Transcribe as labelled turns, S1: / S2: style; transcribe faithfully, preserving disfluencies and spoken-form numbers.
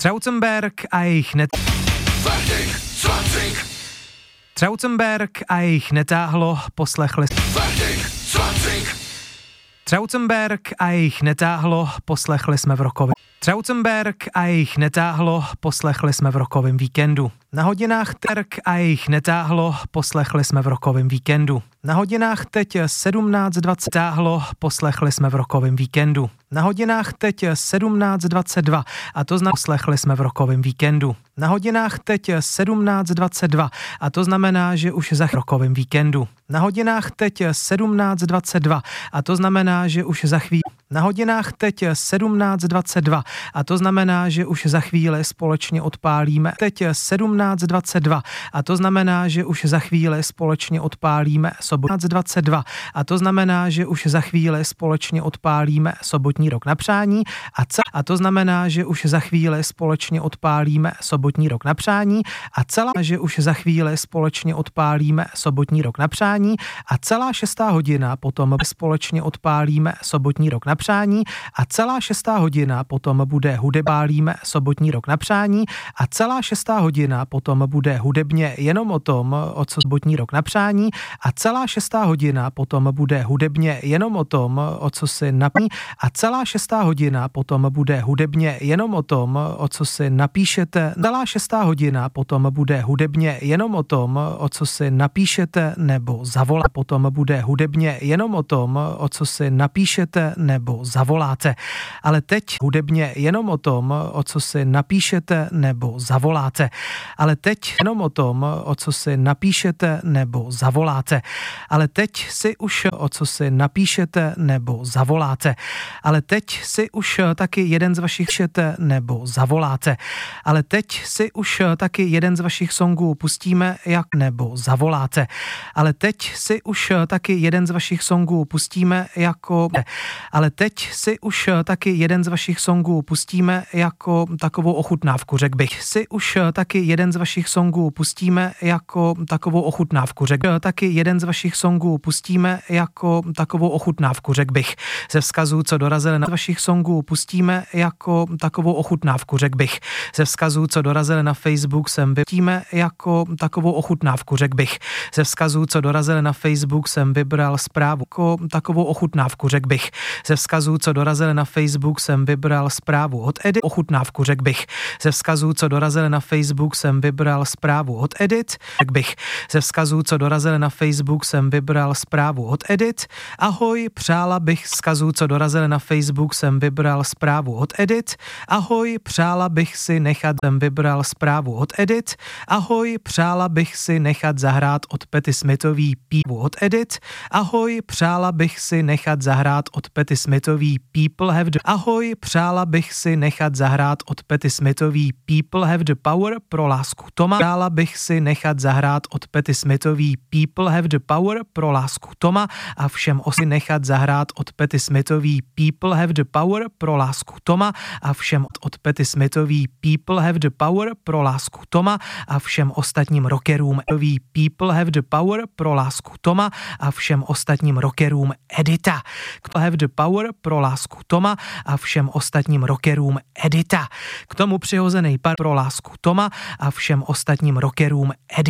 S1: Trauzenberg a jejich net... Trauzenberg a jejich netáhlo, poslechli... Trauzenberg a jejich netáhlo, poslechli jsme v rokovém. Trauzenberg a jejich netáhlo, poslechli jsme v rokovém víkendu. Na hodinách Terk a jejich netáhlo, poslechli jsme v rokovém víkendu. Na hodinách teď sedmnáct dvacet táhlo, poslechli jsme v rokovém víkendu. Na hodinách teď sedmnáct dvacet dva a to znamená, poslechli jsme v rokovém víkendu. Na hodinách teď sedmnáct dvacet dva a to znamená, že už za rokovém víkendu. Na hodinách teď sedmnáct dvacet dva a to znamená, že už za chvíli. Na hodinách teď sedmnáct dvacet dva a to znamená, že už za chvíli společně odpálíme. Teď sedmnáct dvacet dva a to znamená, že už za chvíli společně odpálíme sobotní dvacet dva a to znamená, že už za chvíli společně odpálíme sobotní rok na přání a, ce- a to znamená, že už za chvíli společně odpálíme sobotní rok na přání a celá, že už za chvíli společně odpálíme sobotní rok na přání a celá šestá hodina potom společně odpálíme sobotní rok na přání a celá šestá hodina potom bude hudebálíme sobotní rok na přání a celá šestá hodina potom bude hudebně jenom o tom, o co sobotní rok na přání a celá šestá hodina potom bude hudebně jenom o tom, o co si napí a celá šestá hodina potom bude hudebně jenom o tom, o co si napíšete. Celá šestá hodina potom bude hudebně jenom o tom, o co si napíšete nebo zavoláte. Potom bude hudebně jenom o tom, o co si napíšete nebo zavoláte. Ale teď hudebně jenom o tom, o co si napíšete nebo zavoláte. Ale teď jenom o tom, o co si napíšete nebo zavoláte. Ale teď si už o co si napíšete nebo zavoláte. Ale teď si už taky jeden z vašich šete nebo zavoláte. Ale teď si už taky jeden z vašich songů pustíme jak nebo zavoláte. Ale teď si už taky jeden z vašich songů pustíme jako ale teď si už taky jeden z vašich songů pustíme jako takovou ochutnávku, řekl bych. Si už taky jeden z vašich songů pustíme jako takovou ochutnávku, řekl taky jeden z vašich songů pustíme jako takovou ochutnávku, řekl bych. Ze vzkazů, co dorazily na vašich songů pustíme jako takovou ochutnávku, řekl bych. Ze vzkazů, co dorazily na Facebook, jsem vybral jako takovou ochutnávku, řekl bych. Ze vzkazů, co dorazily na Facebook, jsem vybral zprávu jako takovou ochutnávku, řekl bych. Ze vzkazů, co dorazily na Facebook, jsem vybral zprávu od Edit, ochutnávku, řekl bych. Ze vzkazů, co dorazily na Facebook, jsem vybral zprávu od Edit, řekl bych. Ze vzkazů, co dorazily na Facebook, jsem vybral zprávu od Edit. Ahoj, přála bych vzkazů, co dorazily na Facebook, jsem vybral zprávu od Edit. Ahoj, přála bych si nechat, jsem vybral zprávu od Edit. Ahoj, přála bych si nechat zahrát od Patti Smithový pívu od Edit. Ahoj, přála bych si nechat zahrát od Patti Smithový People Have the... Ahoj, přála bych si nechat zahrát od Patti Smithový People Have the Power pro lásku Toma. Přála bych si nechat zahrát od Patti Smithový People Have the Power pro lásku Toma a všem osy nechat zahrát od Patti Smithový People Have the Power pro lásku Toma a všem od Patti Smithový People Have the Power pro lásku Toma a všem ostatním rockerům People Have the Power pro lásku Toma a všem ostatním rockerům Edita. Have the Power pro lásku Toma a všem ostatním rockerům Edita. K tomu přihozený par pro lásku Toma a všem ostatním rockerům Edita.